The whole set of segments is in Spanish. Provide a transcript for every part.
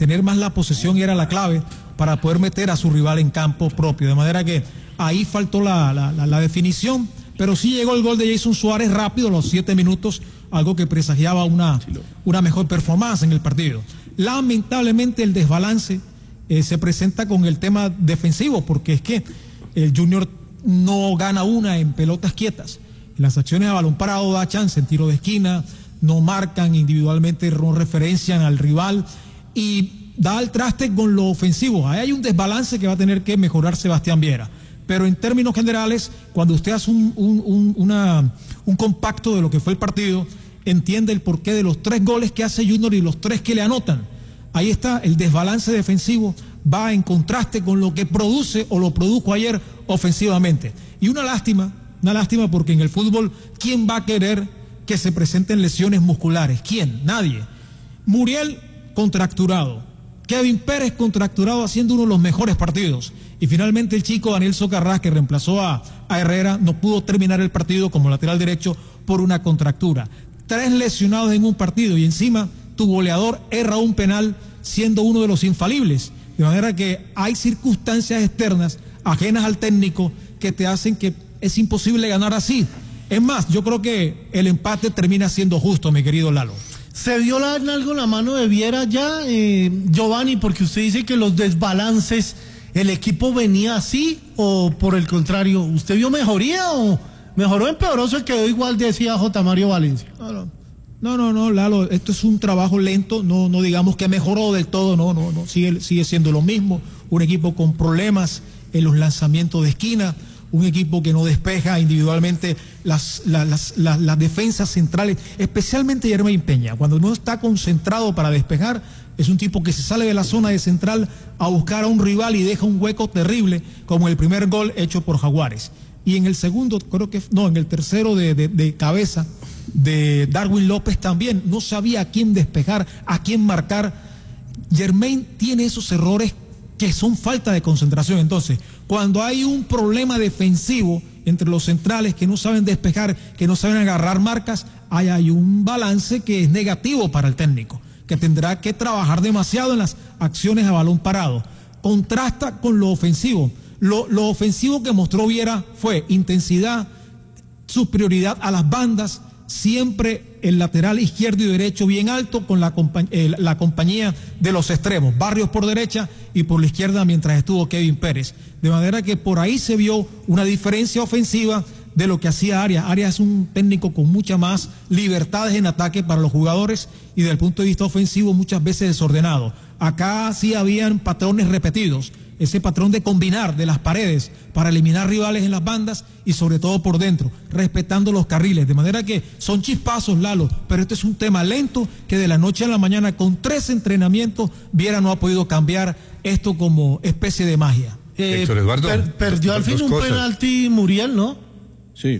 tener más la posesión era la clave para poder meter a su rival en campo propio, de manera que ahí faltó la definición, pero sí llegó el gol de Jason Suárez rápido a los 7 minutos, algo que presagiaba una mejor performance en el partido. Lamentablemente el desbalance se presenta con el tema defensivo, porque es que el Junior no gana una en pelotas quietas. Las acciones a balón parado da chance en tiro de esquina, no marcan individualmente, no referencian al rival y da al traste con lo ofensivo. Ahí hay un desbalance que va a tener que mejorar Sebastián Viera. Pero en términos generales, cuando usted hace un compacto de lo que fue el partido, entiende el porqué de los 3 goles que hace Junior y los 3 que le anotan. Ahí está, el desbalance defensivo va en contraste con lo que produce o lo produjo ayer ofensivamente. Y una lástima porque en el fútbol, ¿quién va a querer que se presenten lesiones musculares? ¿Quién? Nadie. Muriel contracturado, Kevin Pérez contracturado haciendo uno de los mejores partidos. Y finalmente el chico Daniel Socarrás, que reemplazó a Herrera, no pudo terminar el partido como lateral derecho por una contractura. 3 lesionados en un partido y encima tu goleador erra un penal siendo uno de los infalibles. De manera que hay circunstancias externas ajenas al técnico que te hacen que es imposible ganar así. Es más, yo creo que el empate termina siendo justo, mi querido Lalo. ¿Se vio algo en la mano de Viera ya, Giovanni? Porque usted dice que los desbalances, ¿el equipo venía así o por el contrario? ¿Usted vio mejoría o mejoró, empeoró, se quedó igual, decía J. Mario Valencia? No, Lalo, esto es un trabajo lento, no digamos que mejoró del todo, no, sigue siendo lo mismo, un equipo con problemas en los lanzamientos de esquina, un equipo que no despeja individualmente las defensas centrales, especialmente Jermaine Peña, cuando no está concentrado para despejar, es un tipo que se sale de la zona de central a buscar a un rival y deja un hueco terrible, como el primer gol hecho por Jaguares. Y en el segundo, en el tercero de cabeza de Darwin López también, no sabía a quién despejar, a quién marcar. Jermaine tiene esos errores que son falta de concentración. Entonces, cuando hay un problema defensivo entre los centrales que no saben despejar, que no saben agarrar marcas, hay un balance que es negativo para el técnico, que tendrá que trabajar demasiado en las acciones a balón parado. Contrasta con lo ofensivo. Lo ofensivo que mostró Viera fue intensidad, superioridad a las bandas, siempre el lateral izquierdo y derecho bien alto con la compañía de los extremos, Barrios por derecha y por la izquierda mientras estuvo Kevin Pérez. De manera que por ahí se vio una diferencia ofensiva de lo que hacía Arias. Arias es un técnico con muchas más libertades en ataque para los jugadores y desde el punto de vista ofensivo muchas veces desordenado. Acá sí habían patrones repetidos, ese patrón de combinar de las paredes para eliminar rivales en las bandas y sobre todo por dentro, respetando los carriles, de manera que son chispazos, Lalo, pero este es un tema lento que de la noche a la mañana con 3 entrenamientos Viera no ha podido cambiar esto como especie de magia. Héctor Eduardo, perdió al fin un penalti Muriel, ¿no? Sí,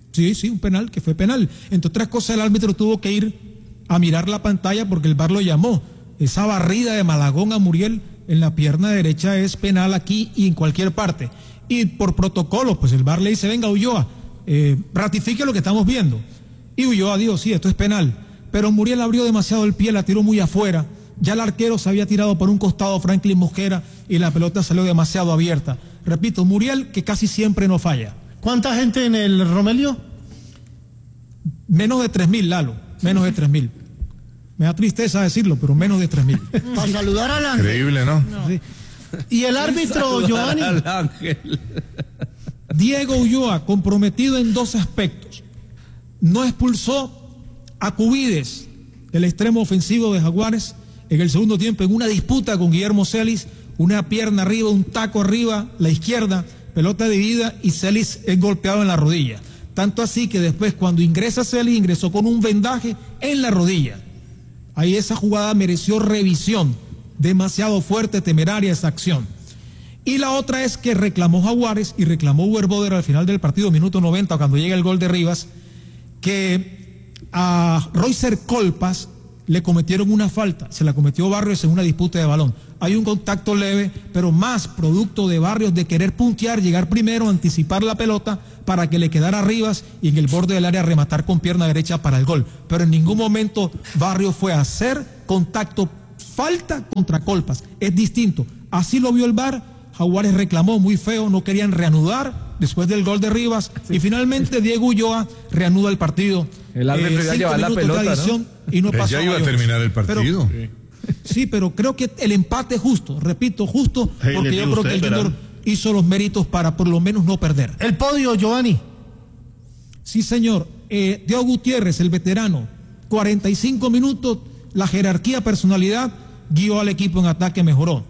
un penal que fue penal. Entre otras cosas el árbitro tuvo que ir a mirar la pantalla porque el VAR lo llamó. Esa barrida de Malagón a Muriel en la pierna derecha es penal aquí y en cualquier parte. Y por protocolo, pues el VAR le dice, venga Ulloa, ratifique lo que estamos viendo. Y Ulloa dijo, sí, esto es penal. Pero Muriel abrió demasiado el pie, la tiró muy afuera. Ya el arquero se había tirado por un costado Franklin Mosquera y la pelota salió demasiado abierta. Repito, Muriel que casi siempre no falla. ¿Cuánta gente en el Romelio? Menos de 3.000, Lalo, menos de 3.000. Me da tristeza decirlo, pero menos de 3.000. Para saludar al ángel. Increíble, ¿no? Sí. Y el árbitro, Giovanni. Al ángel. Diego Ulloa, comprometido en 2 aspectos. No expulsó a Cubides, el extremo ofensivo de Jaguares, en el segundo tiempo, en una disputa con Guillermo Celis, una pierna arriba, un taco arriba, la izquierda, pelota dividida y Celis es golpeado en la rodilla. Tanto así que después, cuando ingresa Celis, ingresó con un vendaje en la rodilla. Ahí esa jugada mereció revisión, demasiado fuerte, temeraria esa acción. Y la otra es que reclamó Jaguares y reclamó Werboder al final del partido, minuto 90, cuando llega el gol de Rivas, que a Roycer Colpas le cometieron una falta, se la cometió Barrios en una disputa de balón. Hay un contacto leve, pero más producto de Barrios de querer puntear, llegar primero, anticipar la pelota para que le quedara a Rivas y en el borde del área rematar con pierna derecha para el gol. Pero en ningún momento Barrios fue a hacer contacto falta contra Colpas, es distinto. Así lo vio el VAR, Jaguares reclamó muy feo, no querían reanudar después del gol de Rivas, y finalmente Diego Ulloa reanuda el partido. El árbitro iba a llevar la pelota, ¿no? Y no pasó ya iba a terminar el partido. Sí, pero creo que el empate es justo, repito, justo, porque yo creo que el Junior hizo los méritos para por lo menos no perder. El podio, Giovanni. Sí, señor. Diego Gutiérrez, el veterano, 45 minutos, la jerarquía, personalidad, guió al equipo en ataque, mejoró.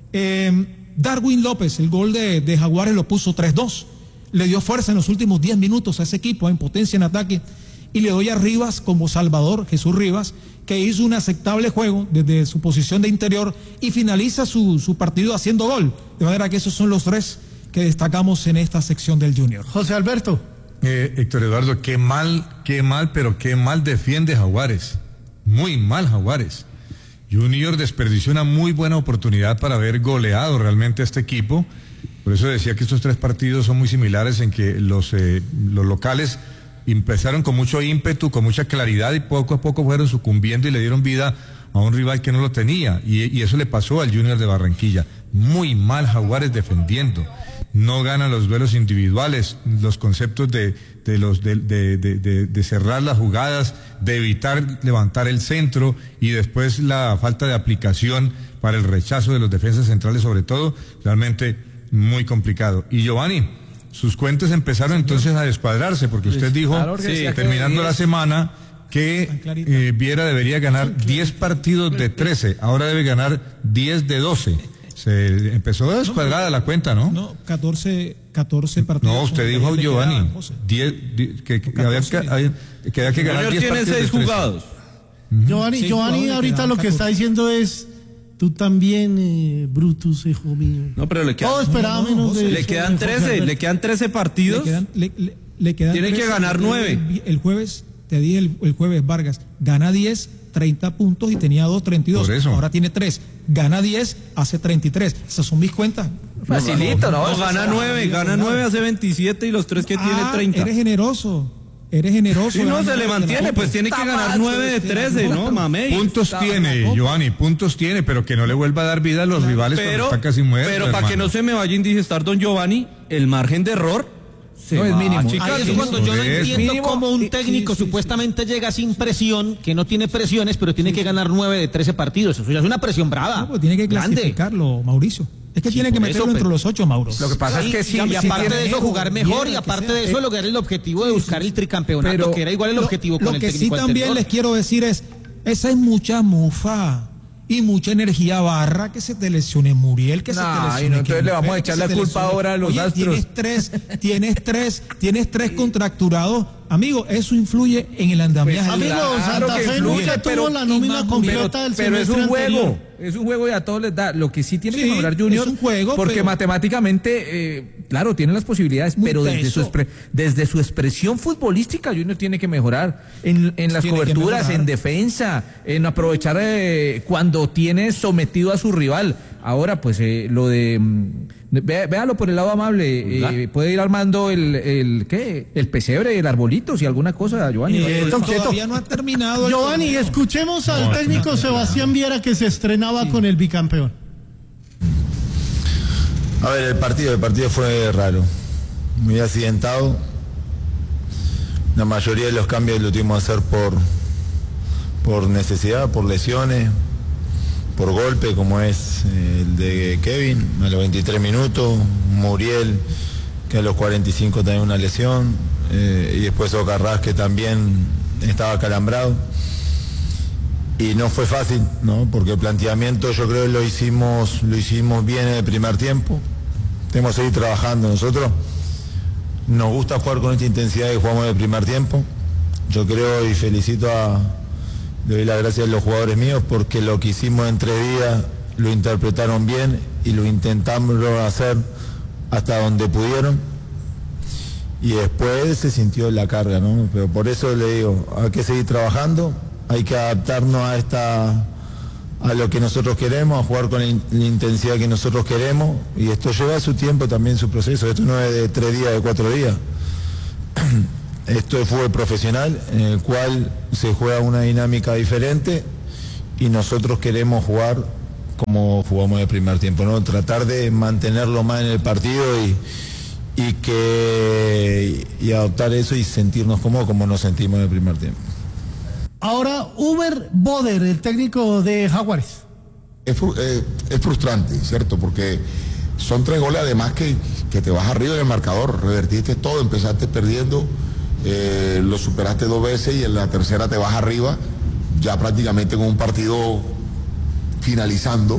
Darwin López, el gol de Jaguares lo puso 3-2, le dio fuerza en los últimos 10 minutos a ese equipo, en potencia en ataque, y le doy a Rivas como Salvador, Jesús Rivas, que hizo un aceptable juego desde su posición de interior y finaliza su partido haciendo gol, de manera que esos son los tres que destacamos en esta sección del Junior. José Alberto. Héctor Eduardo, qué mal, pero qué mal defiende Jaguares. Muy mal Jaguares. Junior desperdició una muy buena oportunidad para haber goleado realmente a este equipo. Por eso decía que estos tres partidos son muy similares en que los locales empezaron con mucho ímpetu, con mucha claridad y poco a poco fueron sucumbiendo y le dieron vida a un rival que no lo tenía. Y eso le pasó al Junior de Barranquilla. Muy mal Jaguares defendiendo. No ganan los duelos individuales, los conceptos de cerrar las jugadas, de evitar levantar el centro y después la falta de aplicación para el rechazo de los defensas centrales, sobre todo, realmente muy complicado. Y Giovanni, sus cuentas empezaron entonces a descuadrarse, porque usted dijo, claro que terminando la semana, que Viera debería ganar 10 partidos de 13, ahora debe ganar 10 de 12. Se empezó descuadrada la cuenta, ¿no? No, 14 partidos. No, usted dijo, Giovanni, 10, que había que ganar 10 tiene partidos 6 de 13. jugados. Giovanni ahorita lo que está diciendo es, tú también, Brutus, hijo mío. No, pero le quedan, Todo esperaba menos de le eso, quedan José 13, Alberto. le quedan 13 partidos. Le quedan Tiene que 13, ganar 9. El jueves, te dije el jueves, Vargas, gana 10, 30 puntos y tenía 2, 32. Por eso. Ahora tiene 3. Gana 10, hace 33. Esas son mis cuentas. Facilito, ¿no? Gana 9, hace 27 y los 3 que tiene 30. Eres generoso. Si no se le mantiene, pues tiene que ganar 9 de 13, ¿no, mamey? Puntos tiene, Giovanni, puntos tiene, pero que no le vuelva a dar vida a los rivales cuando están casi muertos. Pero para que no se me vaya a indigestar, don Giovanni, el margen de error No es mínimo. Chicas, Ahí es cuando yo no entiendo mínimo, cómo un técnico supuestamente llega sin presión, que no tiene presiones, pero tiene que ganar 9 de 13 partidos. Eso ya es una presión brava. No, pues tiene que clasificarlo, Mauricio. Es que tiene que meterlo entre los 8, Mauro. Lo que pasa es que sí, y aparte de eso, jugar mejor, y aparte de eso, lograr el objetivo de buscar el tricampeonato, que era igual el objetivo con el técnico anterior. Lo que sí también les quiero decir es, esa es mucha mufa y mucha energía barra, que se te lesione Muriel, que se te lesione. Entonces le vamos a echar la culpa ahora a los Astros. Tienes tres contracturados. Amigo, eso influye en el andamiaje. Amigo, Santa Fe nunca tuvo la nómina completa del pero es semestre un juego, anterior. es un juego y a todos les da. Lo que sí tiene que mejorar Junior, es un juego, porque pero matemáticamente, claro, tiene las posibilidades, pero desde su expresión futbolística Junior tiene que mejorar en las coberturas, en defensa, en aprovechar cuando tiene sometido a su rival. Ahora, pues, lo de... véalo por el lado amable, puede ir armando el pesebre, el arbolito, si alguna cosa, Giovanni. todavía no ha terminado. Giovanni, escuchemos al técnico Sebastián Viera, que se estrenaba con el bicampeón. A ver, el partido fue raro, muy accidentado. La mayoría de los cambios lo tuvimos que hacer por necesidad, por lesiones, por golpe, como es el de Kevin a los 23 minutos, Muriel, que a los 45 tenía una lesión, y después Ocarrás, que también estaba acalambrado. Y no fue fácil, ¿no? Porque el planteamiento yo creo que lo hicimos bien en el primer tiempo. Tenemos que seguir trabajando nosotros. Nos gusta jugar con esta intensidad que jugamos en el primer tiempo. Yo creo y felicito le doy las gracias a los jugadores míos, porque lo que hicimos en 3 días lo interpretaron bien y lo intentamos hacer hasta donde pudieron, y después se sintió la carga, ¿no? Pero por eso le digo, hay que seguir trabajando, hay que adaptarnos a lo que nosotros queremos, a jugar con la intensidad que nosotros queremos, y esto lleva su tiempo también, su proceso. Esto no es de 3 días, de 4 días. Esto es fútbol profesional, en el cual se juega una dinámica diferente, y nosotros queremos jugar como jugamos el primer tiempo, ¿no? Tratar de mantenerlo más en el partido y adoptar eso y sentirnos cómodos como nos sentimos en el primer tiempo. Ahora, Uber Boder, el técnico de Jaguares. Es frustrante, ¿cierto? Porque son 3 goles además que te vas arriba del marcador, revertiste todo, empezaste perdiendo, lo superaste 2 veces y en la tercera te vas arriba, ya prácticamente con un partido finalizando.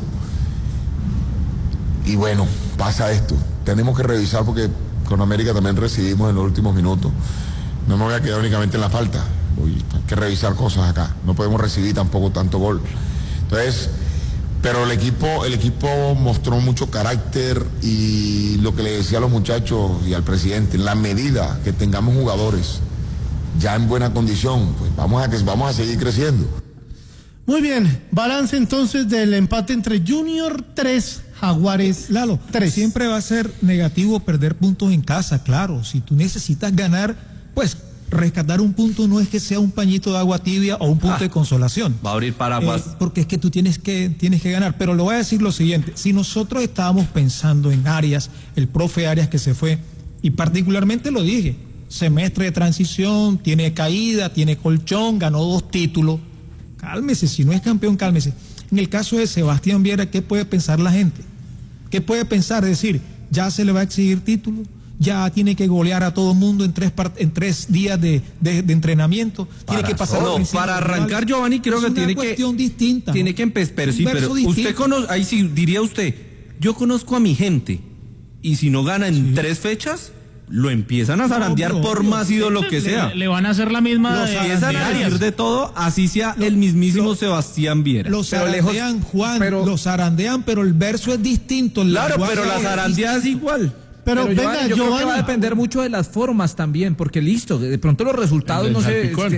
Y bueno, pasa esto. Tenemos que revisar porque con América también recibimos en los últimos minutos. No me voy a quedar únicamente en la falta. Hay que revisar cosas acá. No podemos recibir tampoco tanto gol. Entonces, pero el equipo mostró mucho carácter y lo que le decía a los muchachos y al presidente, en la medida que tengamos jugadores ya en buena condición, pues vamos a seguir creciendo. Muy bien, balance entonces del empate entre Junior 3, Jaguares Lalo, 3. Siempre va a ser negativo perder puntos en casa, claro. Si tú necesitas ganar, pues rescatar un punto no es que sea un pañito de agua tibia o un punto de consolación. Va a abrir paraguas. Porque es que tú tienes que ganar. Pero le voy a decir lo siguiente, si nosotros estábamos pensando en Arias, el profe Arias que se fue, y particularmente lo dije, semestre de transición, tiene caída, tiene colchón, ganó 2 títulos, cálmese, si no es campeón, cálmese. En el caso de Sebastián Viera, ¿qué puede pensar la gente? ¿Qué puede pensar? Es decir, ya se le va a exigir título, ya tiene que golear a todo el mundo en 3 días de entrenamiento, tiene que pasar... No, para arrancar, Giovanni, creo que tiene que... Es una cuestión distinta. Tiene que empezar, pero sí, pero usted conoce, ahí sí, diría usted, yo conozco a mi gente, y si no gana en 3 fechas... lo empiezan a zarandear por más ídolo que sea. Le van a hacer la misma. Empiezan a decir de todo, así sea el mismísimo Sebastián Viera. Los zarandean, Juan, los zarandean, pero el verso es distinto. Claro, pero la zarandea es igual. Pero venga, yo creo que va a depender mucho de las formas también, porque listo, de pronto los resultados no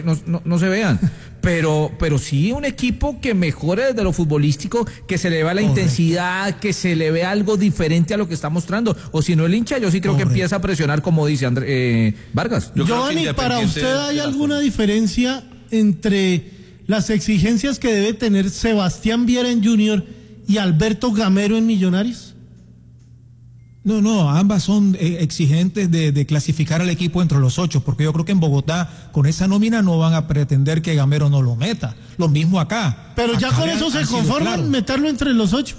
se vean, pero sí un equipo que mejore desde lo futbolístico, que se le vea la intensidad, que se le vea algo diferente a lo que está mostrando, o si no el hincha, yo sí creo que empieza a presionar, como dice Vargas. Giovanni, ¿para usted hay alguna diferencia entre las exigencias que debe tener Sebastián Viera en Junior y Alberto Gamero en Millonarios? No, ambas son exigentes de clasificar al equipo entre los 8, porque yo creo que en Bogotá con esa nómina no van a pretender que Gamero no lo meta. Lo mismo acá. Pero acá ya con eso se conforman, claro, meterlo entre los 8.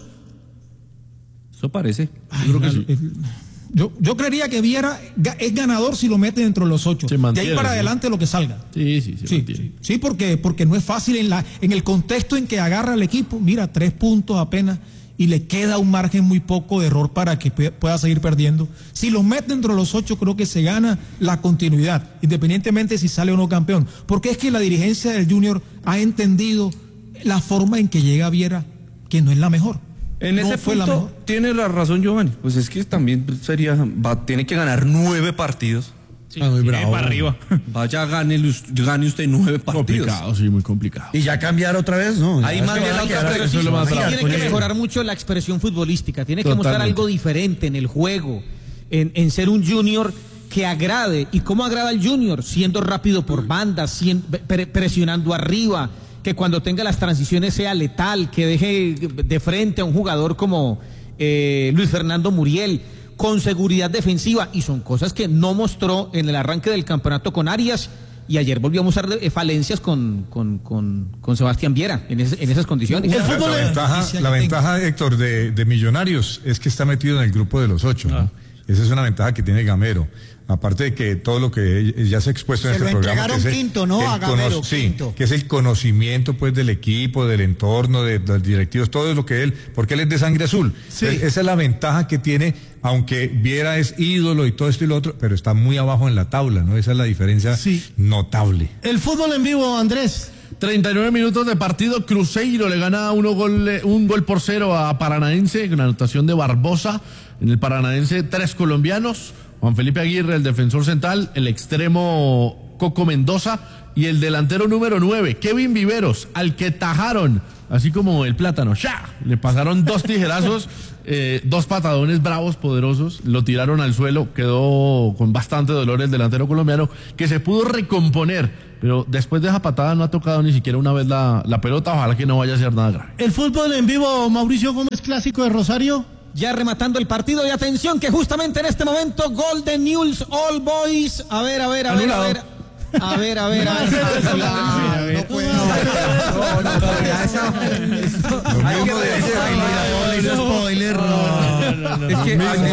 Eso parece. Yo creo que sí. Yo creería que Viera es ganador si lo mete dentro de los 8. De ahí para adelante lo que salga. Sí, porque no es fácil en el contexto en que agarra el equipo. Mira, 3 puntos apenas. Y le queda un margen muy poco de error para que pueda seguir perdiendo. Si lo mete dentro de los 8, creo que se gana la continuidad, independientemente si sale o no campeón. Porque es que la dirigencia del Junior ha entendido la forma en que llega Viera, que no es la mejor. En ese punto tiene la razón, Giovanni. Pues es que también tiene que ganar 9 partidos. Sí, muy bravo. Para arriba. Vaya, gane usted 9 partidos. Complicado, sí, muy complicado. Y ya cambiar otra vez, ¿no? Ahí más bien tiene que mejorar mucho la expresión futbolística, tiene que mostrar algo diferente en el juego, en ser un Junior que agrade. ¿Y cómo agrada el Junior? Siendo rápido por banda, presionando arriba, que cuando tenga las transiciones sea letal, que deje de frente a un jugador como Luis Fernando Muriel, con seguridad defensiva, y son cosas que no mostró en el arranque del campeonato con Arias, y ayer volvió a mostrar falencias con Sebastián Viera en esas condiciones. La ventaja, Héctor, de Millonarios es que está metido en el grupo de los 8, ¿no? Esa es una ventaja que tiene Gamero. Aparte de que todo lo que ya se ha expuesto en este programa, que es quinto, ¿no? A Gamero, quinto. Que es el conocimiento, pues, del equipo, del entorno, de los directivos, todo lo que porque él es de sangre azul. Sí. Esa es la ventaja que tiene, aunque Viera es ídolo y todo esto y lo otro, pero está muy abajo en la tabla, ¿no? Esa es la diferencia notable. El fútbol en vivo, Andrés. 39 minutos de partido, Cruzeiro le gana un gol por 0 a Paranaense, con anotación de Barbosa. En el Paranaense, 3 colombianos, Juan Felipe Aguirre, el defensor central, el extremo Coco Mendoza y el delantero número 9, Kevin Viveros, al que tajaron así como el plátano, ¡ya! Le pasaron 2 tijerazos, 2 patadones bravos, poderosos, lo tiraron al suelo, quedó con bastante dolor el delantero colombiano, que se pudo recomponer, pero después de esa patada no ha tocado ni siquiera una vez la pelota, ojalá que no vaya a ser nada grave. El fútbol en vivo, Mauricio Gómez, clásico de Rosario. Ya rematando el partido, y atención que justamente en este momento, Golden News All Boys, a ver. No puede. Es que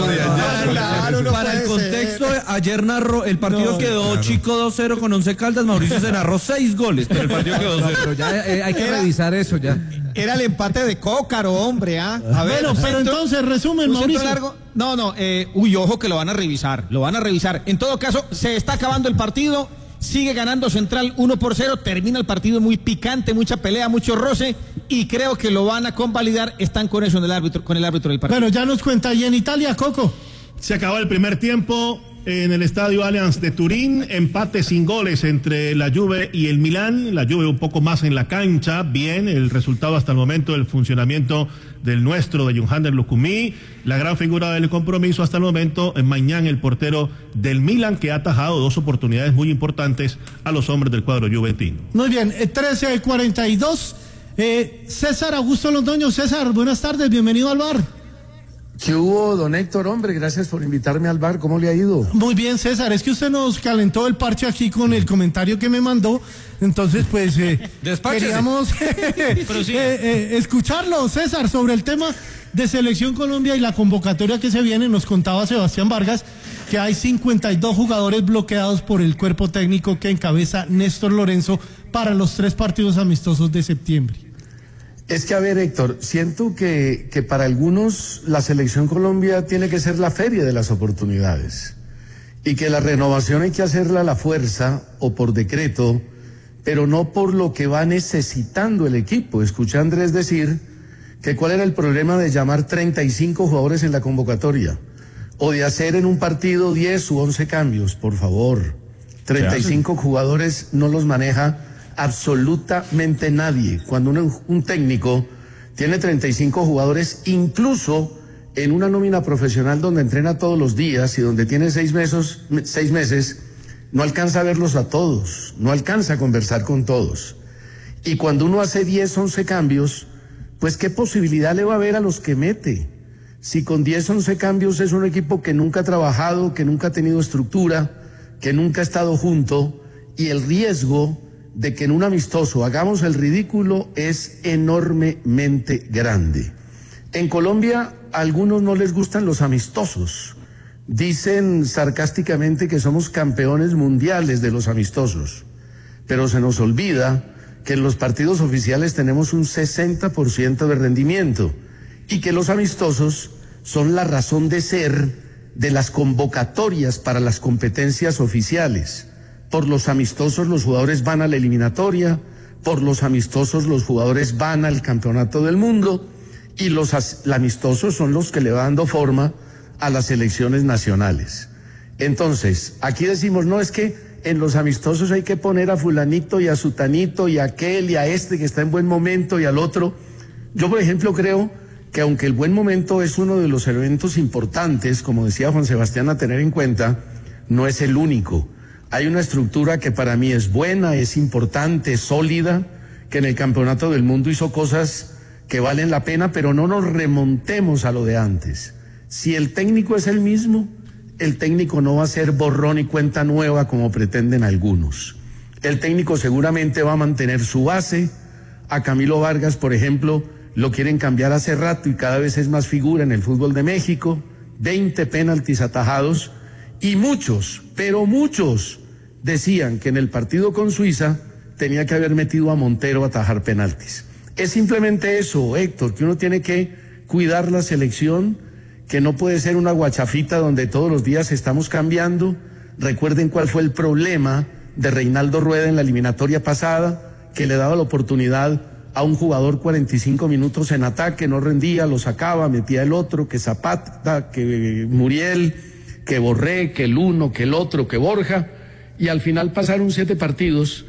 para el contexto, ayer narró, el partido quedó Chico 2-0 con 11 Caldas, Mauricio se narró 6 goles, pero el partido quedó 0. Pero ya hay que revisar eso ya. Era el empate de Cócaro, hombre, ¿ah? A ver, pero entonces, resumen, Mauricio. Largo. Ojo que lo van a revisar. En todo caso, se está acabando el partido, sigue ganando Central 1-0, termina el partido muy picante, mucha pelea, mucho roce, y creo que lo van a convalidar, están con eso con el árbitro del partido. Bueno, ya nos cuenta, y en Italia, Coco. Se acabó el primer tiempo en el estadio Allianz de Turín, empate sin goles entre la Juve y el Milán, la Juve un poco más en la cancha, bien, el resultado hasta el momento del funcionamiento del nuestro, de Yohander Lukumi, la gran figura del compromiso hasta el momento, Mañán, el portero del Milán, que ha atajado 2 oportunidades muy importantes a los hombres del cuadro juventino. Muy bien, 13:42, César Augusto Londoño. César, buenas tardes, bienvenido al bar. ¿Qué hubo, don Héctor? Hombre, gracias por invitarme al bar. ¿Cómo le ha ido? Muy bien, César. Es que usted nos calentó el parche aquí con el comentario que me mandó. Entonces, pues, queríamos escucharlo, César, sobre el tema de Selección Colombia y la convocatoria que se viene. Nos contaba Sebastián Vargas que hay 52 jugadores bloqueados por el cuerpo técnico que encabeza Néstor Lorenzo para los 3 partidos amistosos de septiembre. Es que, a ver, Héctor, siento que para algunos la Selección Colombia tiene que ser la feria de las oportunidades y que la renovación hay que hacerla a la fuerza o por decreto, pero no por lo que va necesitando el equipo. Escuché a Andrés decir que cuál era el problema de llamar 35 jugadores en la convocatoria o de hacer en un partido 10 u 11 cambios, por favor. 35 jugadores no los maneja absolutamente nadie. Cuando un técnico tiene 35 jugadores, incluso en una nómina profesional donde entrena todos los días y donde tiene 6 meses, no alcanza a verlos a todos, no alcanza a conversar con todos. Y cuando uno hace 10, 11 cambios, pues ¿qué posibilidad le va a haber a los que mete? Si con 10, 11 cambios es un equipo que nunca ha trabajado, que nunca ha tenido estructura, que nunca ha estado junto, y el riesgo de que en un amistoso hagamos el ridículo es enormemente grande. En Colombia a algunos no les gustan los amistosos. Dicen sarcásticamente que somos campeones mundiales de los amistosos, pero se nos olvida que en los partidos oficiales tenemos un 60% de rendimiento y que los amistosos son la razón de ser de las convocatorias para las competencias oficiales. Por los amistosos los jugadores van a la eliminatoria, por los amistosos los jugadores van al campeonato del mundo y los amistosos son los que le van dando forma a las selecciones nacionales. Entonces, aquí decimos, no, es que en los amistosos hay que poner a fulanito y a sutanito y a aquel y a este que está en buen momento y al otro. Yo, por ejemplo, creo que aunque el buen momento es uno de los elementos importantes, como decía Juan Sebastián, a tener en cuenta, no es el único. Hay una estructura que para mí es buena, es importante, es sólida, que en el Campeonato del Mundo hizo cosas que valen la pena, pero no nos remontemos a lo de antes. Si el técnico es el mismo, el técnico no va a ser borrón y cuenta nueva como pretenden algunos. El técnico seguramente va a mantener su base. A Camilo Vargas, por ejemplo, lo quieren cambiar hace rato y cada vez es más figura en el fútbol de México. 20 penaltis atajados. Y muchos, pero muchos, decían que en el partido con Suiza tenía que haber metido a Montero a atajar penaltis. Es simplemente eso, Héctor, que uno tiene que cuidar la selección, que no puede ser una guachafita donde todos los días estamos cambiando. Recuerden cuál fue el problema de Reinaldo Rueda en la eliminatoria pasada, que le daba la oportunidad a un jugador 45 minutos en ataque, no rendía, lo sacaba, metía el otro, que Zapata, que Muriel, que Borré, que el uno, que el otro, que Borja, y al final pasaron 7 partidos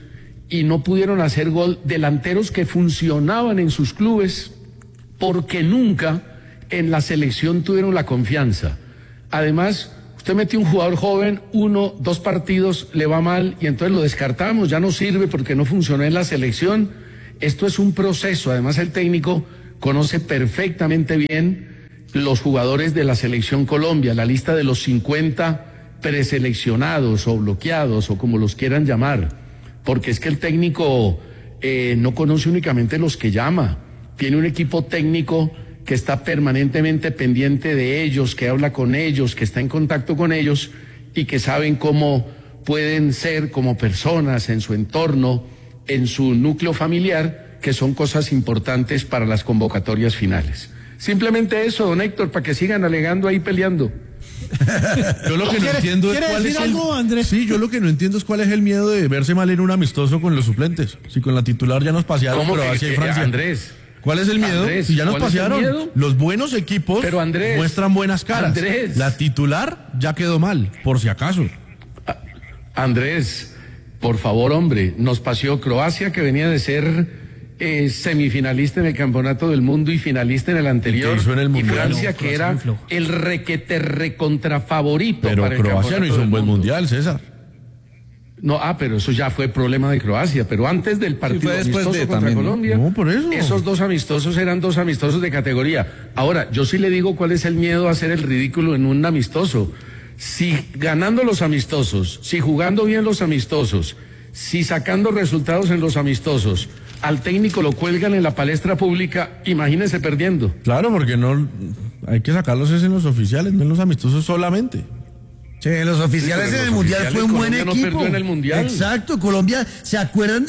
y no pudieron hacer gol, delanteros que funcionaban en sus clubes porque nunca en la selección tuvieron la confianza. Además, usted mete un jugador joven, 1, 2 partidos, le va mal y entonces lo descartamos, ya no sirve porque no funcionó en la selección. Esto es un proceso, además el técnico conoce perfectamente bien los jugadores de la selección Colombia, la lista de los 50 preseleccionados o bloqueados o como los quieran llamar, porque es que el técnico no conoce únicamente los que llama, tiene un equipo técnico que está permanentemente pendiente de ellos, que habla con ellos, que está en contacto con ellos y que saben cómo pueden ser como personas en su entorno, en su núcleo familiar, que son cosas importantes para las convocatorias finales. Simplemente eso, don Héctor, para que sigan alegando ahí peleando. Yo lo que no entiendo es cuál es algo, Andrés? Sí, yo lo que no entiendo es cuál es el miedo de verse mal en un amistoso con los suplentes. Si con la titular ya nos pasearon Croacia y Francia. Andrés, ¿cuál es el miedo? Andrés, si ya nos pasearon. Los buenos equipos muestran buenas caras. Andrés, la titular ya quedó mal, por si acaso. Andrés, por favor, hombre, nos paseó Croacia, que venía de ser semifinalista en el Campeonato del Mundo y finalista en el anterior, y Francia, que era el recontrafavorito pero para el Croacia Campeonato no hizo un buen mundial, César. No, pero eso ya fue problema de Croacia, pero antes del partido amistoso contra Colombia, por eso. Esos 2 amistosos eran 2 amistosos de categoría. Ahora, yo sí le digo cuál es el miedo a hacer el ridículo en un amistoso. Si ganando los amistosos, si jugando bien los amistosos, si sacando resultados en los amistosos, al técnico lo cuelgan en la palestra pública, imagínese perdiendo. Claro, porque no hay que sacarlos en los oficiales, no en los amistosos solamente. Sí, los oficiales en el Mundial fue un buen equipo. No perdió en el Mundial. Exacto, Colombia, ¿se acuerdan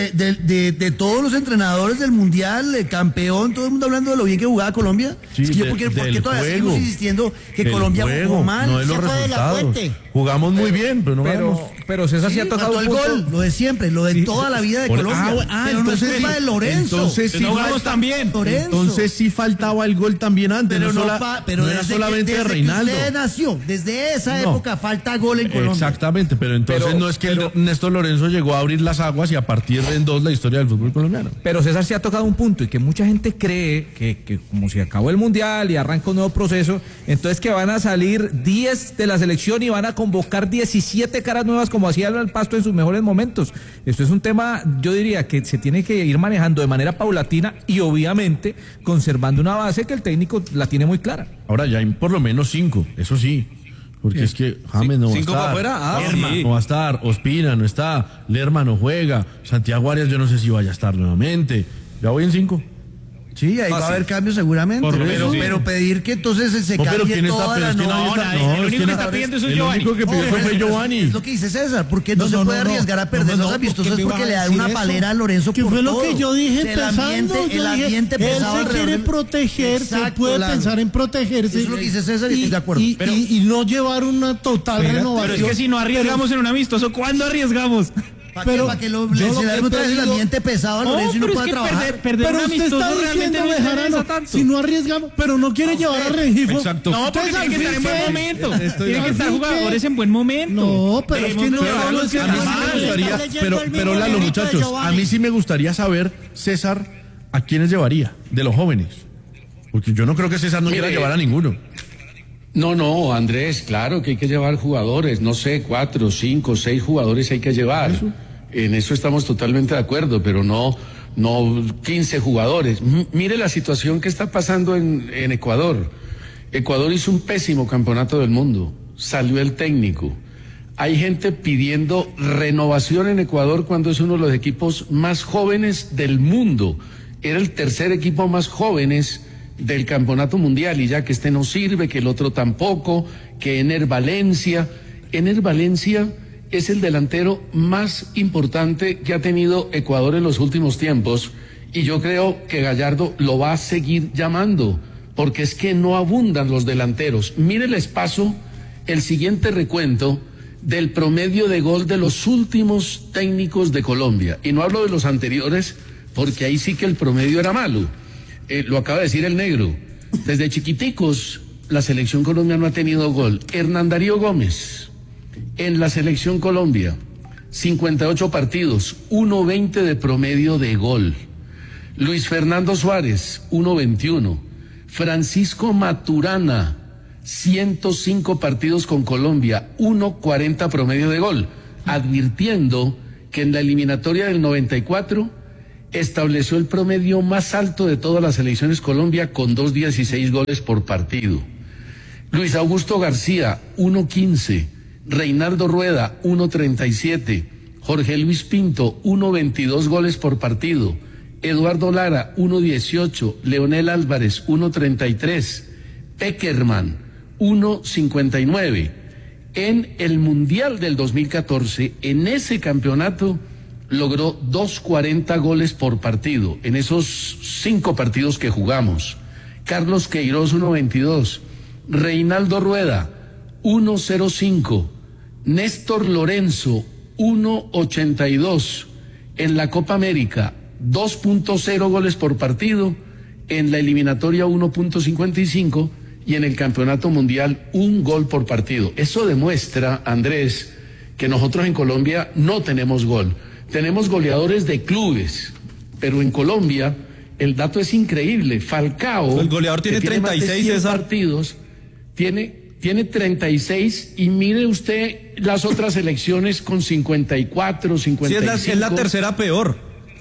de todos los entrenadores del Mundial, el campeón, todo el mundo hablando de lo bien que jugaba Colombia? Sí, es que ¿por qué todavía seguimos insistiendo que Colombia jugó mal? No de los resultados. Jugamos muy bien, pero no ganamos. Pero César sí ha tocado el gol, lo de siempre, lo de toda la vida de Colombia. Pero no es culpa de Lorenzo. Entonces sí jugamos también. Entonces sí faltaba el gol también antes. Pero no era solamente de Reinaldo. Usted nació, desde esa época falta gol en Colombia. Exactamente, pero entonces no es que Néstor Lorenzo llegó a abrir las aguas y a partir de en 2 la historia del fútbol colombiano. Pero César sí ha tocado un punto y que mucha gente cree que como se acabó el Mundial y arranca un nuevo proceso, entonces que van a salir 10 de la selección y van a convocar 17 caras nuevas como hacía el Pasto en sus mejores momentos. Esto es un tema, yo diría, que se tiene que ir manejando de manera paulatina y obviamente conservando una base que el técnico la tiene muy clara. Ahora ya hay por lo menos 5, eso sí. Porque es que James no va a estar. ¿5 para afuera? No va a estar. Ospina no está. Lerma no juega. Santiago Arias yo no sé si vaya a estar nuevamente. Ya voy en 5. Sí, ahí va a haber cambios seguramente. Pero pedir que entonces se cambie toda la el único que está pidiendo eso es Giovanni. El único que pidió fue Giovanni. Es lo que dice César. Porque no se puede arriesgar a perder los amistosos porque le dan una palera a Lorenzo por todo. Que fue lo que yo dije empezando. El ambiente pesado. Él se quiere proteger, se puede pensar en protegerse. Eso es lo que dice César y estoy de acuerdo. Y no llevar una total renovación. Pero es que si no arriesgamos en un amistoso, ¿cuándo arriesgamos? Para que se le otra vez el ambiente pesado a Lorenzo y no pueda trabajar. Pero usted está diciendo, Bejarano, si no arriesgamos, pero no quiere llevar a Rengifo. Exacto. No, porque tiene que estar en buen momento. Tiene que estar jugadores en buen momento. No, pero es que no. Pero Lalo, muchachos, a mí sí me gustaría saber, César, ¿a quiénes llevaría de los jóvenes? Porque yo no creo que César no quiera llevar a ninguno. No, Andrés, claro que hay que llevar jugadores, no sé, 4, 5, 6 jugadores hay que llevar. En eso estamos totalmente de acuerdo, pero no 15 jugadores. Mire la situación que está pasando en Ecuador. Ecuador hizo un pésimo campeonato del mundo, salió el técnico. Hay gente pidiendo renovación en Ecuador cuando es uno de los equipos más jóvenes del mundo. Era el 3er equipo más jóvenes del campeonato mundial y ya que este no sirve, que el otro tampoco, que Ener Valencia es el delantero más importante que ha tenido Ecuador en los últimos tiempos y yo creo que Gallardo lo va a seguir llamando porque es que no abundan los delanteros. Mire, les paso el siguiente recuento del promedio de gol de los últimos técnicos de Colombia y no hablo de los anteriores porque ahí sí que el promedio era malo. Lo acaba de decir el negro. Desde chiquiticos, la selección Colombia no ha tenido gol. Hernán Darío Gómez, en la selección Colombia, 58 partidos, 1.20 de promedio de gol. Luis Fernando Suárez, 1.21. Francisco Maturana, 105 partidos con Colombia, 1.40 promedio de gol, advirtiendo que en la eliminatoria del 94 estableció el promedio más alto de todas las selecciones Colombia con 2.16 goles por partido. Luis Augusto García, 1.15. Reinaldo Rueda, 1.37. Jorge Luis Pinto, 1.22 goles por partido. Eduardo Lara, 1.18. Leonel Álvarez, 1.33. Peckerman, 1.59. En el Mundial del 2014, en ese campeonato, logró 2.40 goles por partido, en esos 5 partidos que jugamos. Carlos Queiroz, 1.22. Reinaldo Rueda, 1.05. Néstor Lorenzo, 1.82. En la Copa América, 2.0 goles por partido. En la eliminatoria, 1.55. Y en el campeonato mundial, 1 gol por partido. Eso demuestra, Andrés, que nosotros en Colombia no tenemos gol. Tenemos goleadores de clubes, pero en Colombia el dato es increíble. Falcao, el goleador tiene 36 partidos, tiene 36, y mire usted las otras selecciones con 54, 55. Sí, es la tercera peor.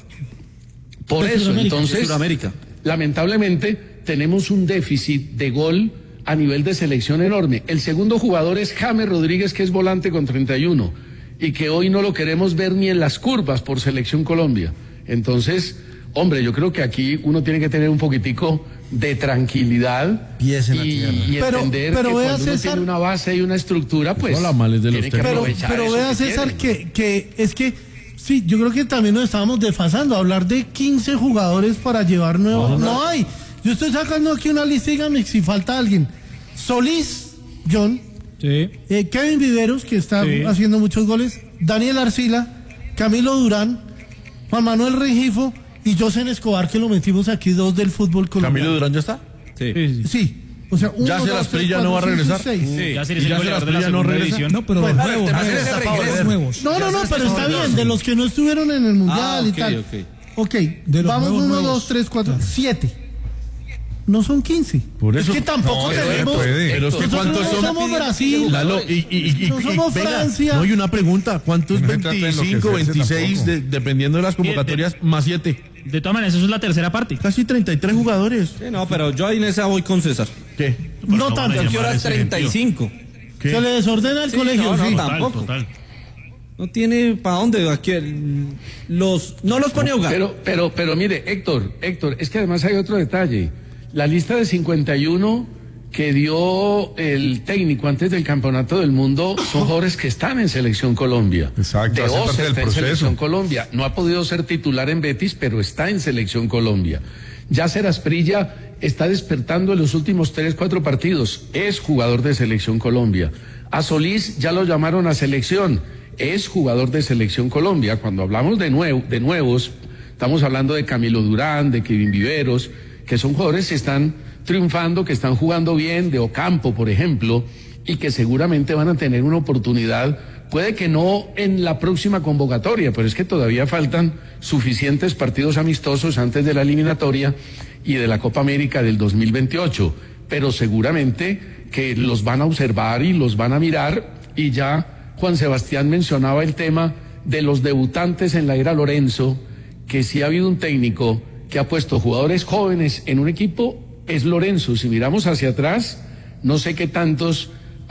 Por eso, entonces, Sudamérica. Lamentablemente, tenemos un déficit de gol a nivel de selección enorme. El segundo jugador es James Rodríguez, que es volante con 31, y que hoy no lo queremos ver ni en las curvas por Selección Colombia. Entonces, hombre, yo creo que aquí uno tiene que tener un poquitico de tranquilidad y entender que cuando uno tiene una base y una estructura, pues tiene que aprovechar. Pero vea, César, que es que sí, yo creo que también nos estábamos desfasando. Hablar de 15 jugadores para llevar nuevos, no hay. Yo estoy sacando aquí una lista, dígame si falta alguien. Solís, John. Sí. Kevin Viveros, que está haciendo muchos goles. Daniel Arcila, Camilo Durán, Juan Manuel Rengifo y Josen Escobar, que lo metimos aquí, 2 del fútbol colombiano. ¿Camilo Durán ya está? Sí. O sea, ¿Ya se las Asprilla no va a regresar? Ya se las Asprilla no regresa. No, pero los nuevos. No, pero está bien, de los que no estuvieron en el Mundial y tal. Ok, vamos 1, 2, 3, 4, 7. No son 15. Por eso. Es que tampoco tenemos. Pero es que ¿cuántos son? No somos Brasil. Lalo, no somos Francia. No, y una pregunta: ¿cuántos 25, 26, dependiendo de las convocatorias, más 7? De todas maneras, eso es la tercera parte. Casi 33 jugadores. Sí, no, pero yo ahí en esa voy con César. ¿Qué? No tanto. ¿Qué hora es 35? ¿Qué? Se le desordena el colegio. No, tampoco. Total. No tiene para dónde. Aquí no los pone a jugar. Pero mire, Héctor, es que además hay otro detalle. La lista de 51 que dio el técnico antes del Campeonato del Mundo son jugadores que están en Selección Colombia. Exacto, hace parte del proceso. En Selección Colombia. No ha podido ser titular en Betis, pero está en Selección Colombia. Yacer Asprilla está despertando en los últimos 3, 4 partidos. Es jugador de Selección Colombia. A Solís ya lo llamaron a selección. Es jugador de Selección Colombia. Cuando hablamos de nuevos, estamos hablando de Camilo Durán, de Kevin Viveros, que son jugadores que están triunfando, que están jugando bien, de Ocampo, por ejemplo, y que seguramente van a tener una oportunidad, puede que no en la próxima convocatoria, pero es que todavía faltan suficientes partidos amistosos antes de la eliminatoria y de la Copa América del 2028, pero seguramente que los van a observar y los van a mirar, y ya Juan Sebastián mencionaba el tema de los debutantes en la era Lorenzo, que si ha habido un técnico que ha puesto jugadores jóvenes en un equipo, es Lorenzo. Si miramos hacia atrás, no sé qué tantos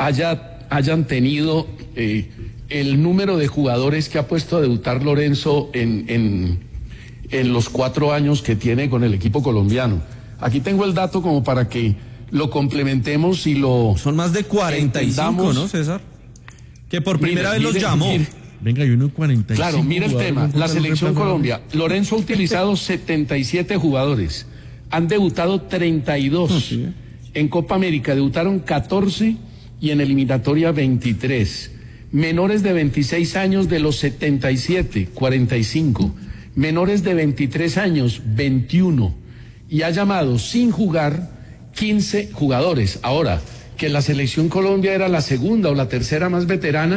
hayan tenido el número de jugadores que ha puesto a debutar Lorenzo en los 4 años que tiene con el equipo colombiano. Aquí tengo el dato como para que lo complementemos y lo... Son más de 45, ¿no, César? Que por primera vez los llamó. Venga, hay uno 45. Claro, mira el tema. La Selección Colombia. Lorenzo ha utilizado 77 jugadores. Han debutado 32. En Copa América debutaron 14 y en eliminatoria 23. Menores de 26 años de los 77, 45. Menores de 23 años, 21. Y ha llamado sin jugar 15 jugadores. Ahora, que la Selección Colombia era la segunda o la tercera más veterana,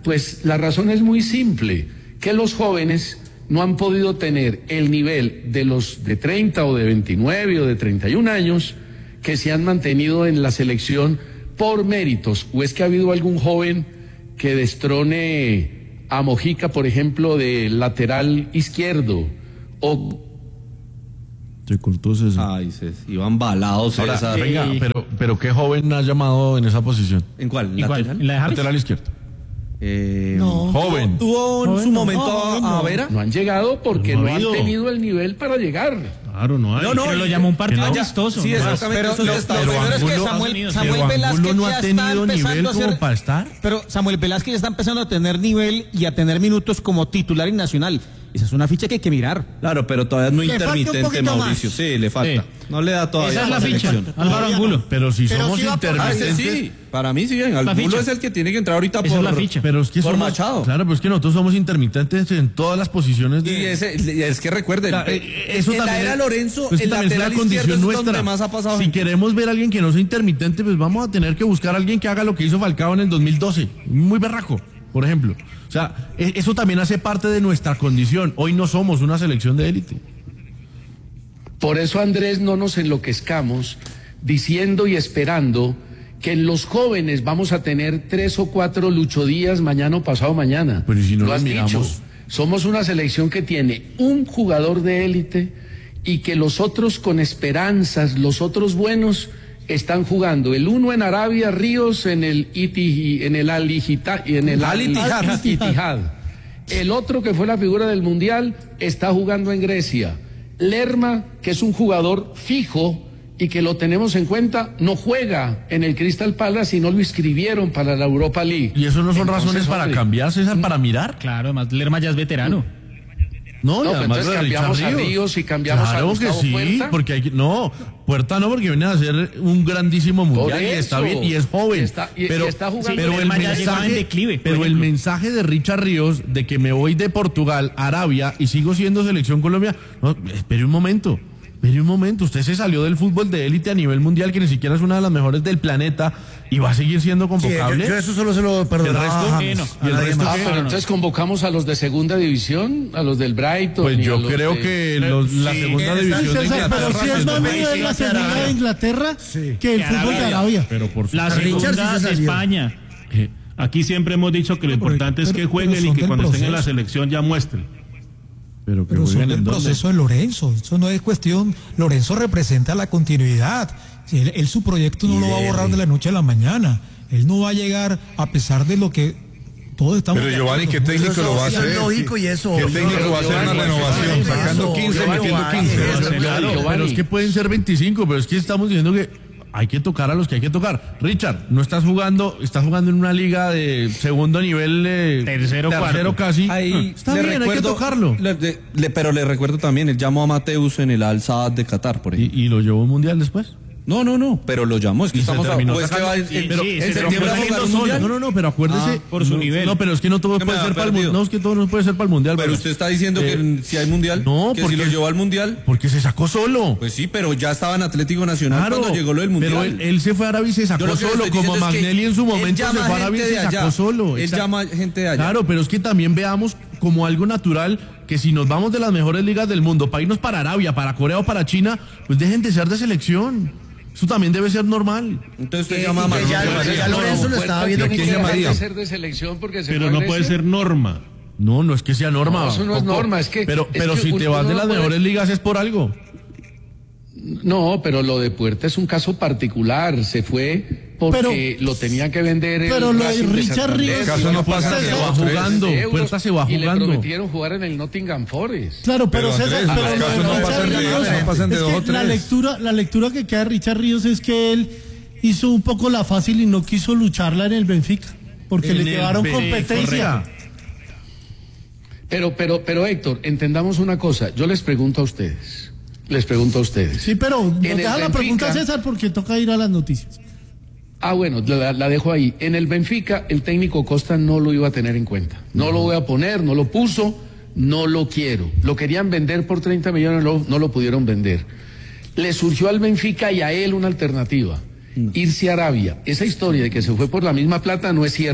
Pues la razón es muy simple, que los jóvenes no han podido tener el nivel de los de 30 o de 29 o de 31 años que se han mantenido en la selección por méritos. ¿O es que ha habido algún joven que destrone a Mojica, por ejemplo, de lateral izquierdo? O se cortó César. Ay, iban balados. Ahora, venga, pero ¿qué joven ha llamado en esa posición? ¿En cuál? ¿Lateral? ¿En la de James? Lateral izquierdo. No. Joven. ¿Tuvo en su momento a Vera? No han llegado porque no han tenido el nivel para llegar. Claro, no hay. Pero lo llamó un partido amistoso. Sí, exactamente. Pero es que Samuel Velázquez no ya ha tenido está nivel empezando a como hacer, para estar. Pero Samuel Velázquez ya está empezando a tener nivel y a tener minutos como titular y nacional. Esa es una ficha que hay que mirar. Claro, pero todavía es muy Le falta un intermitente, poquito Mauricio. más. Sí, le falta. Sí. No le da todavía. Esa es la selección. ficha. Álvaro Angulo. Pero si Pero somos sí va por- intermitentes. Sí, para mí sí, Angulo ficha. es el que tiene que entrar ahorita Esa por es la ficha. Pero es que por somos, Machado. Claro, pero es que nosotros somos intermitentes en todas las posiciones Y es que recuerden, eso en la también era es- Lorenzo, pues el también es lateral una condición izquierdo es nuestra. donde más ha pasado. Si queremos ver a alguien que no sea intermitente, pues vamos a tener que buscar a alguien que haga lo que hizo Falcao en el 2012. Muy berraco, por ejemplo. O sea, eso también hace parte de nuestra condición. Hoy no somos una selección de élite. Por eso, Andrés, no nos enloquezcamos diciendo y esperando que en los jóvenes vamos a tener 3 o 4 luchodías mañana o pasado mañana. Pero ¿y si no Lo los has miramos? dicho. Somos una selección que tiene un jugador de élite y que los otros con esperanzas, los otros buenos, están jugando. El uno en Arabia, Ríos en el Al-Ittihad. El otro, que fue la figura del Mundial, está jugando en Grecia. Lerma, que es un jugador fijo y que lo tenemos en cuenta, no juega en el Crystal Palace y no lo inscribieron para la Europa League. ¿Y eso no son Entonces, razones para hombre, cambiar, César, para mirar? Claro, además Lerma ya es veterano. No, y pues además entonces lo de cambiamos Richard a Ríos y cambiamos a claro Gustavo que sí, Puerta. porque hay que, no, Puerta no, porque viene a hacer un grandísimo mundial y eso. está bien y es joven. Y pero está jugando. pero el Lerma ya llegaba en mensaje, declive, por pero el ejemplo. mensaje de Richard Ríos de que me voy de Portugal a Arabia y sigo siendo selección Colombia, no, espere un momento. Usted se salió del fútbol de élite a nivel mundial, que ni siquiera es una de las mejores del planeta, y va a seguir siendo convocable. Yo eso solo se lo perdonaba. ¿Y el resto? a ¿Y el nadie resto más. qué? Pero entonces convocamos a los de segunda división, a los del Brighton. Pues y a yo los creo de- que la segunda división de César, pero Inglaterra si es pues, más no nivel la segunda de Inglaterra que el fútbol de Arabia. pero por La Richard sí segunda se de salió. España. Aquí siempre hemos dicho que lo importante es que pero jueguen y son que del cuando estén en la proceso. selección ya muestren. Pero Pero son del proceso de Lorenzo. Eso no es cuestión. Lorenzo representa la continuidad. Si él su proyecto no lo va a borrar de la noche a la mañana. Él no va a llegar a pesar de lo que todos estamos. Pero Giovanni, ¿qué técnico lo va a Eso es hacer? lógico y eso. ¿Qué técnico va a hacer una renovación? Sacando 15, metiendo 15. Claro, pero es que pueden ser 25, pero es que estamos diciendo que hay que tocar a los que hay que tocar. Richard, no estás jugando en una liga de segundo nivel, Tercero, cuarto. casi. Ahí Está le bien, hay que recuerdo- tocarlo. pero le recuerdo también, él llamó a Mateus en el Al Saad de Qatar, por ejemplo. ¿Y lo llevó a un mundial después? No, pero lo llamó, es que Y se estamos terminó pues que sacando- va en pero en se septiembre va a jugar un mundial. No, pero acuérdese. por su no, nivel. No, pero es que no todo No me puede ha ser para el perdido. mundial. No, es que todo no puede ser para el mundial. Pero ¿verdad? usted está diciendo que si hay mundial, no, que porque si lo llevó al mundial. Porque se sacó solo. Pues sí, pero ya estaba en Atlético Nacional Claro, cuando llegó lo del mundial. pero él se fue a Arabia y se Yo sacó lo que le solo, estoy como diciendo es que Magnelli en su él momento se llama fue a Arabia y gente se de allá. sacó solo. Él Exacto. llama gente de allá. Claro, pero es que también veamos como algo natural que si nos vamos de las mejores ligas del mundo para irnos para Arabia, para Corea o para China, pues dejen de ser de selección. Eso también debe ser normal. Entonces usted Que- llama a que Manuel. ya Lorenzo lo estaba viendo Tiene que que dejar llamaría? de ser de selección porque se Pero fue a no puede Grecia. ser norma. No es que sea norma. No, eso no es Coco. norma, es que- Pero es que si te uno vas de no las puede- mejores ligas es por algo. No, pero lo de Puerta es un caso particular. Se fue porque lo tenía que vender. pero el lo de Racing de Richard Santander, Ríos- y Caso iban a no pasa pagar de de va 13 jugando, euros, Puerta se va Y le jugando. prometieron jugar en el Nottingham Forest. Claro, pero Pero, César, Andrés, pero los lo de casos no Richard pasan de Ríos, dos, no pasan de es dos que o tres. la lectura que queda de Richard Ríos es que él hizo un poco la fácil y no quiso lucharla en el Benfica, porque En le el llevaron Benfica, competencia. Pero Héctor, entendamos una cosa. Yo les pregunto a ustedes. Sí, pero nos En el deja la Benfica- pregunta, César, porque toca ir a las noticias. Ah, bueno, la dejo ahí. En el Benfica, el técnico Costa no lo iba a tener en cuenta. No lo voy a poner, no lo puso, no lo quiero. Lo querían vender por 30 millones, no lo pudieron vender. Le surgió al Benfica y a él una alternativa. Irse a Arabia. Esa historia de que se fue por la misma plata no es cierta.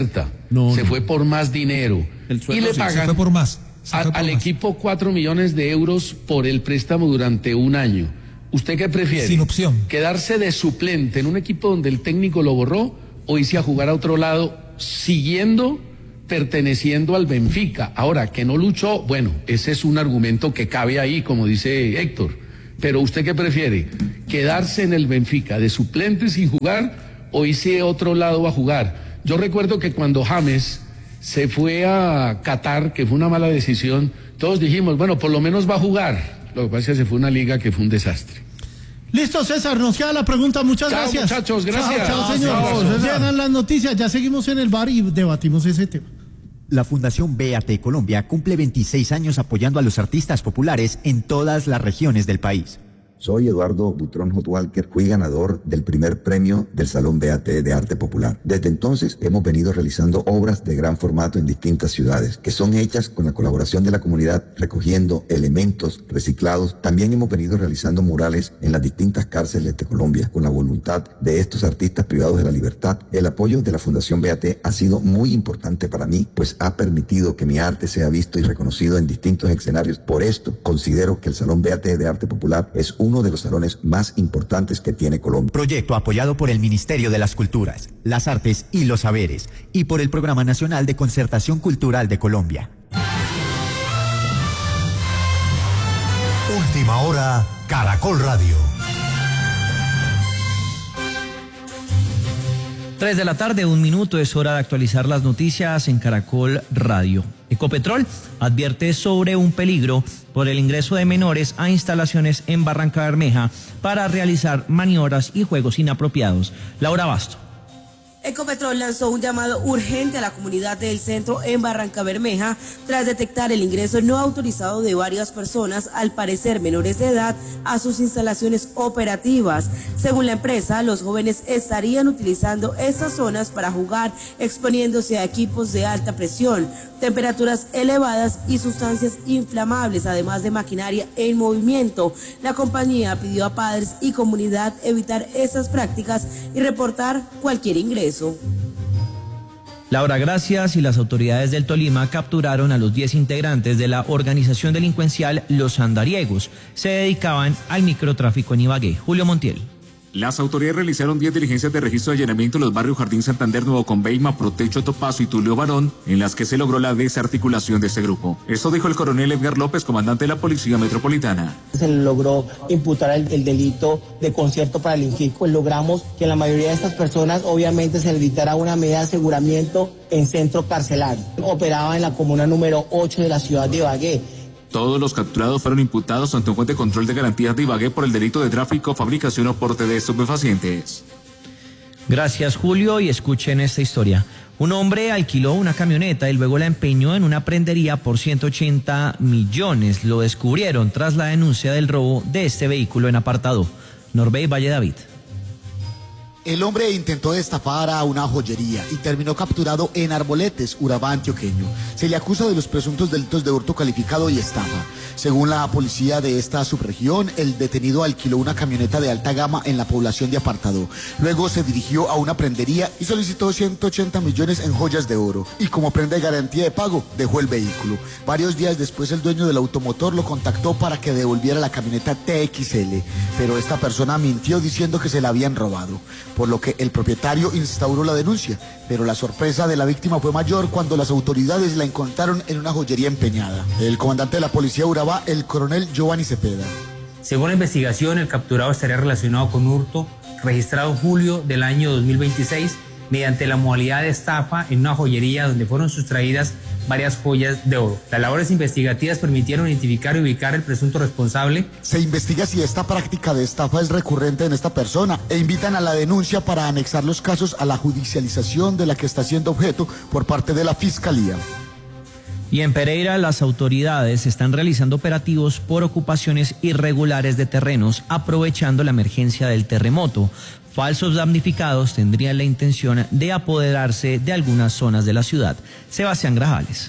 se fue por más dinero. Y le pagan se fue por más. Al equipo 4 millones de euros por el préstamo durante un año. ¿Usted qué prefiere? Sin opción. ¿Quedarse de suplente en un equipo donde el técnico lo borró o irse a jugar a otro lado perteneciendo al Benfica? Ahora, que no luchó, bueno, ese es un argumento que cabe ahí, como dice Héctor. Pero ¿usted qué prefiere? ¿Quedarse en el Benfica de suplente sin jugar o irse a otro lado a jugar? Yo recuerdo que cuando James se fue a Qatar, que fue una mala decisión, todos dijimos, bueno, por lo menos va a jugar. Lo que pasa es que se fue una liga que fue un desastre. Listo, César, nos queda la pregunta, muchas gracias. Muchachos, gracias. Chao, señor. Llegan las noticias, ya seguimos en el bar y debatimos ese tema. La Fundación BAT Colombia cumple 26 años apoyando a los artistas populares en todas las regiones del país. Soy Eduardo Butrón Hotwalker, fui ganador del primer premio del Salón BAT de Arte Popular. Desde entonces hemos venido realizando obras de gran formato en distintas ciudades, que son hechas con la colaboración de la comunidad, recogiendo elementos reciclados. También hemos venido realizando murales en las distintas cárceles de Colombia, con la voluntad de estos artistas privados de la libertad. El apoyo de la Fundación BAT ha sido muy importante para mí, pues ha permitido que mi arte sea visto y reconocido en distintos escenarios. Por esto, considero que el Salón BAT de Arte Popular es uno de los salones más importantes que tiene Colombia. Proyecto apoyado por el Ministerio de las Culturas, las Artes y los Saberes y por el Programa Nacional de Concertación Cultural de Colombia. Última hora, Caracol Radio. 3 de la tarde, 1 minuto, es hora de actualizar las noticias en Caracol Radio. Ecopetrol advierte sobre un peligro por el ingreso de menores a instalaciones en Barrancabermeja para realizar maniobras y juegos inapropiados. Laura Basto. Ecopetrol lanzó un llamado urgente a la comunidad del centro en Barrancabermeja tras detectar el ingreso no autorizado de varias personas, al parecer menores de edad, a sus instalaciones operativas. Según la empresa, los jóvenes estarían utilizando estas zonas para jugar, exponiéndose a equipos de alta presión, temperaturas elevadas y sustancias inflamables, además de maquinaria en movimiento. La compañía pidió a padres y comunidad evitar estas prácticas y reportar cualquier ingreso. Laura, gracias. Y las autoridades del Tolima capturaron a los 10 integrantes de la organización delincuencial Los Andariegos. Se dedicaban al microtráfico en Ibagué. Julio Montiel. Las autoridades realizaron 10 diligencias de registro de allanamiento en los barrios Jardín Santander, Nuevo Conveima, Protecho, Topazo y Tulio Barón, en las que se logró la desarticulación de este grupo. Esto dijo el coronel Edgar López, comandante de la Policía Metropolitana. Se logró imputar el delito de concierto para delinquir, pues logramos que la mayoría de estas personas obviamente se les dictara una medida de aseguramiento en centro carcelario. Operaba en la comuna número 8 de la ciudad de Ibagué. Todos los capturados fueron imputados ante un juez de control de garantías de Ibagué por el delito de tráfico, fabricación o porte de estupefacientes. Gracias, Julio, y escuchen esta historia. Un hombre alquiló una camioneta y luego la empeñó en una prendería por 180 millones. Lo descubrieron tras la denuncia del robo de este vehículo en Apartado. Norbey Valle David. El hombre intentó destapar a una joyería y terminó capturado en Arboletes, Urabá antioqueño. Se le acusa de los presuntos delitos de hurto calificado y estafa. Según la policía de esta subregión, el detenido alquiló una camioneta de alta gama en la población de Apartado. Luego se dirigió a una prendería y solicitó 180 millones en joyas de oro. Y como prenda de garantía de pago, dejó el vehículo. Varios días después, el dueño del automotor lo contactó para que devolviera la camioneta TXL. Pero esta persona mintió diciendo que se la habían robado, por lo que el propietario instauró la denuncia, pero la sorpresa de la víctima fue mayor cuando las autoridades la encontraron en una joyería empeñada. El comandante de la policía de Urabá, el coronel Giovanni Cepeda. Según la investigación, el capturado estaría relacionado con hurto registrado en julio del año 2026 mediante la modalidad de estafa en una joyería donde fueron sustraídas varias joyas de oro. Las labores investigativas permitieron identificar y ubicar al presunto responsable. Se investiga si esta práctica de estafa es recurrente en esta persona e invitan a la denuncia para anexar los casos a la judicialización de la que está siendo objeto por parte de la Fiscalía. Y en Pereira, las autoridades están realizando operativos por ocupaciones irregulares de terrenos, aprovechando la emergencia del terremoto. Falsos damnificados tendrían la intención de apoderarse de algunas zonas de la ciudad. Sebastián Grajales.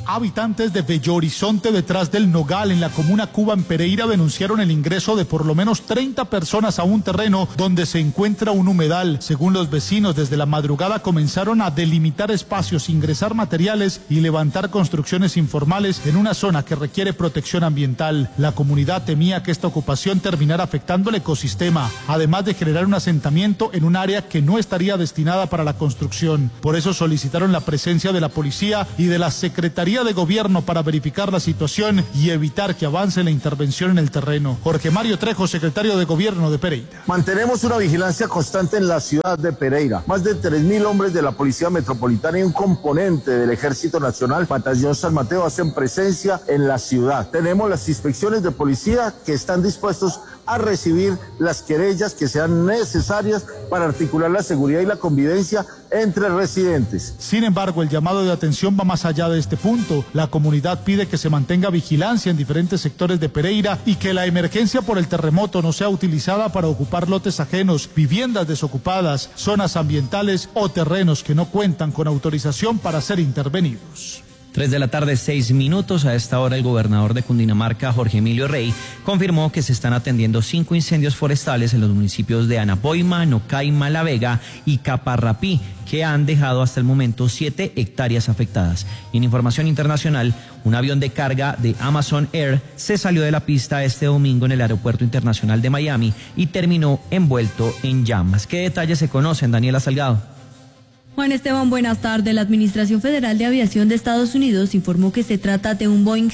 Habitantes de Bello Horizonte, detrás del Nogal, en la comuna Cuba, en Pereira, denunciaron el ingreso de por lo menos 30 personas a un terreno donde se encuentra un humedal. Según los vecinos, desde la madrugada comenzaron a delimitar espacios, ingresar materiales y levantar construcciones informales en una zona que requiere protección ambiental. La comunidad temía que esta ocupación terminara afectando el ecosistema, además de generar un asentamiento en un área que no estaría destinada para la construcción. Por eso solicitaron la presencia de la policía y de la Secretaría de Gobierno para verificar la situación y evitar que avance la intervención en el terreno. Jorge Mario Trejo, secretario de Gobierno de Pereira. Mantenemos una vigilancia constante en la ciudad de Pereira. Más de 3.000 hombres de la Policía Metropolitana y un componente del Ejército Nacional, Batallón San Mateo, hacen presencia en la ciudad. Tenemos las inspecciones de policía que están dispuestos a recibir las querellas que sean necesarias para articular la seguridad y la convivencia entre residentes. Sin embargo, el llamado de atención va más allá de este punto. La comunidad pide que se mantenga vigilancia en diferentes sectores de Pereira y que la emergencia por el terremoto no sea utilizada para ocupar lotes ajenos, viviendas desocupadas, zonas ambientales o terrenos que no cuentan con autorización para ser intervenidos. 3 de la tarde, 6 minutos. A esta hora el gobernador de Cundinamarca, Jorge Emilio Rey, confirmó que se están atendiendo 5 incendios forestales en los municipios de Anapoima, Nocaima, La Vega y Caparrapí, que han dejado hasta el momento 7 hectáreas afectadas. Y en información internacional, un avión de carga de Amazon Air se salió de la pista este domingo en el Aeropuerto Internacional de Miami y terminó envuelto en llamas. ¿Qué detalles se conocen, Daniela Salgado? Juan Esteban, buenas tardes. La Administración Federal de Aviación de Estados Unidos informó que se trata de un Boeing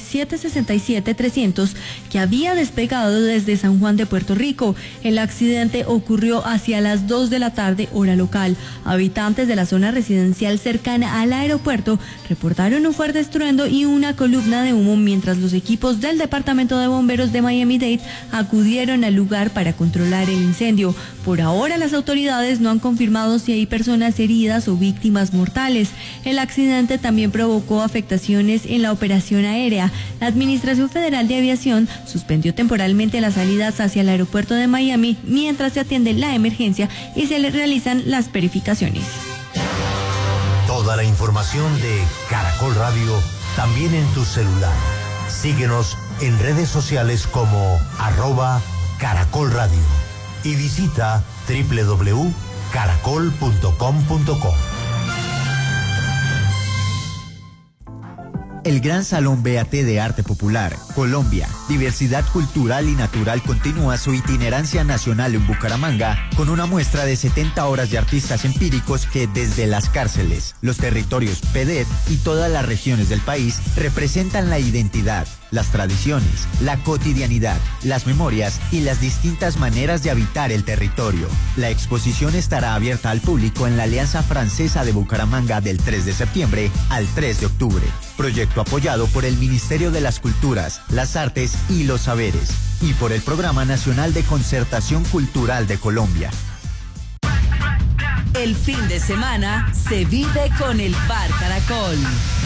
767-300 que había despegado desde San Juan de Puerto Rico. El accidente ocurrió hacia las 2 de la tarde, hora local. Habitantes de la zona residencial cercana al aeropuerto reportaron un fuerte estruendo y una columna de humo, mientras los equipos del Departamento de Bomberos de Miami-Dade acudieron al lugar para controlar el incendio. Por ahora, las autoridades no han confirmado si hay personas heridas o víctimas mortales. El accidente también provocó afectaciones en la operación aérea. La Administración Federal de Aviación suspendió temporalmente las salidas hacia el aeropuerto de Miami mientras se atiende la emergencia y se le realizan las verificaciones. Toda la información de Caracol Radio también en tu celular. Síguenos en redes sociales como @Caracol Radio y visita www.caracol.com.co. El Gran Salón BAT de Arte Popular, Colombia, Diversidad Cultural y Natural continúa su itinerancia nacional en Bucaramanga con una muestra de 70 obras de artistas empíricos que desde las cárceles, los territorios PEDET y todas las regiones del país representan la identidad, las tradiciones, la cotidianidad, las memorias y las distintas maneras de habitar el territorio. La exposición estará abierta al público en la Alianza Francesa de Bucaramanga del 3 de septiembre al 3 de octubre. Proyecto apoyado por el Ministerio de las Culturas, las Artes y los Saberes y por el Programa Nacional de Concertación Cultural de Colombia. El fin de semana se vive con el Bar Caracol.